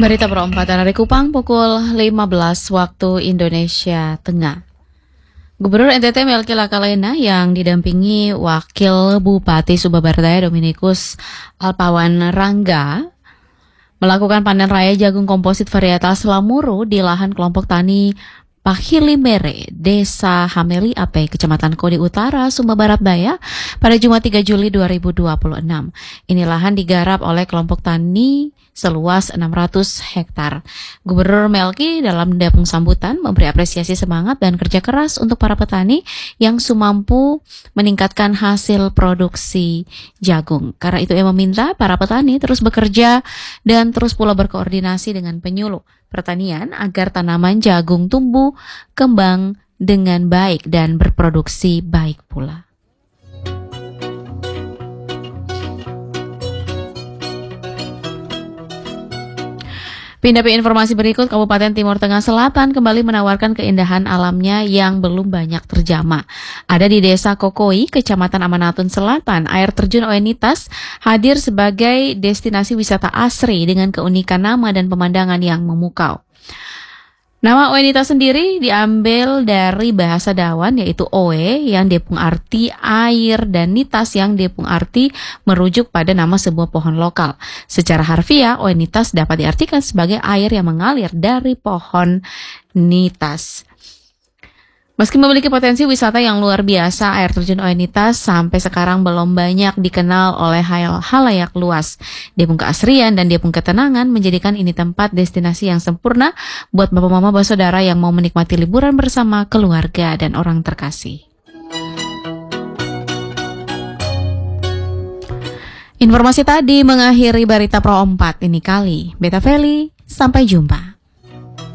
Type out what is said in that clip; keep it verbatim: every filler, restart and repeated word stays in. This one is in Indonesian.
Berita perempatan dari Kupang pukul lima belas waktu Indonesia Tengah. Gubernur N T T Melki Lakalena yang didampingi Wakil Bupati Sumba Barat Daya Dominikus Alpawan Rangga melakukan panen raya jagung komposit varietas Lamuru di lahan kelompok tani Pahilimere, Desa Hameli Ape, Kecamatan Kodi Utara, Sumba Barat Daya pada Jumat tiga Juli dua ribu dua puluh enam. Ini lahan digarap oleh kelompok tani seluas enam ratus hektar. Gubernur Melki dalam dapung sambutan memberi apresiasi semangat dan kerja keras untuk para petani yang sumampu meningkatkan hasil produksi jagung. Karena itu ia meminta para petani terus bekerja dan terus pula berkoordinasi dengan penyuluh pertanian agar tanaman jagung tumbuh, kembang dengan baik dan berproduksi baik pula. Pindah ke informasi berikut, Kabupaten Timur Tengah Selatan kembali menawarkan keindahan alamnya yang belum banyak terjamah. Ada di Desa Kokoi, Kecamatan Amanatun Selatan, air terjun Oenitas hadir sebagai destinasi wisata asri dengan keunikan nama dan pemandangan yang memukau. Nama Oenitas sendiri diambil dari bahasa Dawan yaitu Oe yang diapung arti air dan Nitas yang diapung arti merujuk pada nama sebuah pohon lokal. Secara harfiah, Oenitas dapat diartikan sebagai air yang mengalir dari pohon Nitas. Meski memiliki potensi wisata yang luar biasa, air terjun Oenitas sampai sekarang belum banyak dikenal oleh halayak luas. Diapung keasrian dan diapung ketenangan menjadikan ini tempat destinasi yang sempurna buat bapak mama bersaudara yang mau menikmati liburan bersama keluarga dan orang terkasih. Informasi tadi mengakhiri Berita Pro empat ini kali. Beta Feli, sampai jumpa.